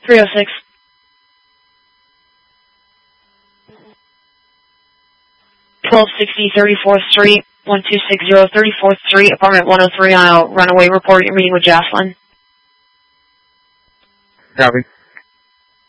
306. 1260 34th Street, 1260 34th Street, apartment 103 aisle, runaway report. You're meeting with Jocelyn. Copy.